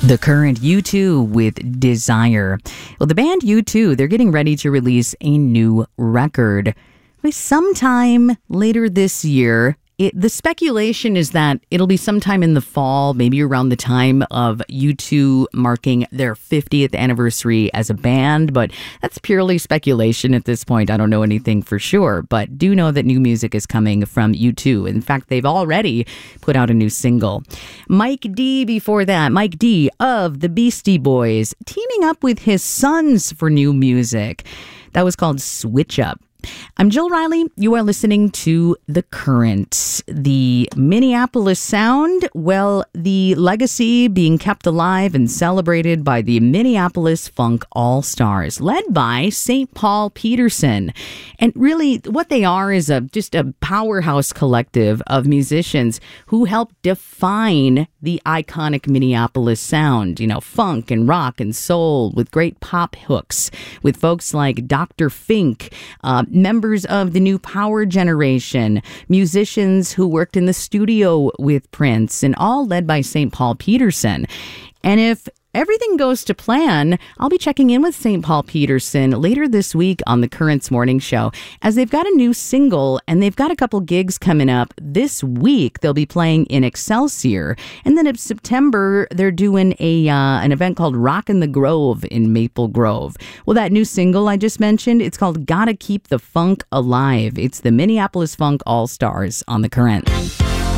The Current U2 with Desire. Well, the band U2, they're getting ready to release a new record sometime later this year. The speculation is that it'll be sometime in the fall, maybe around the time of U2 marking their 50th anniversary as a band, but that's purely speculation at this point. I don't know anything for sure, but do know that new music is coming from U2. In fact, they've already put out a new single. Mike D before that, Mike D of the Beastie Boys, teaming up with his sons for new music. That was called Switch Up. I'm Jill Riley. You are listening to The Current. The Minneapolis sound, well, the legacy being kept alive and celebrated by the Minneapolis Funk All-Stars, led by St. Paul Peterson. And really, what they are is just a powerhouse collective of musicians who helped define the iconic Minneapolis sound, funk and rock and soul with great pop hooks, with folks like Dr. Fink, members of the new Power Generation, musicians who worked in the studio with Prince, and all led by St. Paul Peterson. And if everything goes to plan, I'll be checking in with St. Paul Peterson later this week on the Currents Morning Show, as they've got a new single and they've got a couple gigs coming up this week. They'll be playing in Excelsior, and then in September they're doing an event called Rockin' the Grove in Maple Grove. Well, that new single I just mentioned, it's called Gotta Keep the Funk Alive. It's the Minneapolis Funk All-Stars on the Current.